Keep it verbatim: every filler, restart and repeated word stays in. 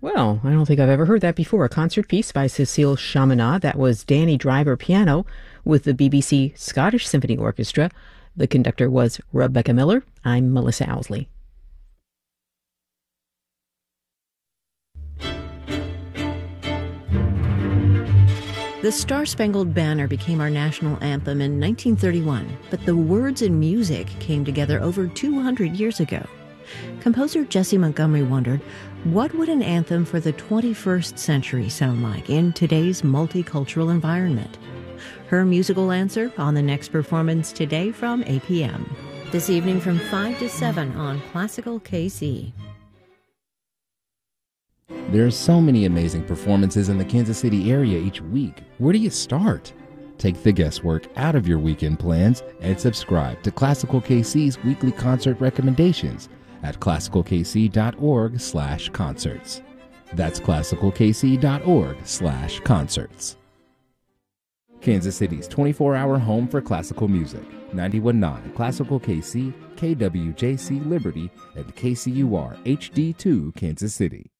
Well, I don't think I've ever heard that before. A concert piece by Cecile Chaminade. That was Danny Driver piano with the B B C Scottish Symphony Orchestra. The conductor was Rebecca Miller. I'm Melissa Owsley. The Star-Spangled Banner became our national anthem in nineteen thirty-one, but the words and music came together over two hundred years ago. Composer Jessie Montgomery wondered, what would an anthem for the twenty-first century sound like in today's multicultural environment? Her musical answer on the next performance today from A P M. This evening from five to seven on Classical K C. There are so many amazing performances in the Kansas City area each week. Where do you start? Take the guesswork out of your weekend plans and subscribe to Classical K C's weekly concert recommendations at classical k c dot org slash concerts. That's classical k c dot org slash concerts. Kansas City's twenty-four hour home for classical music. ninety-one point nine Classical K C, K W J C Liberty, and K C U R H D two Kansas City.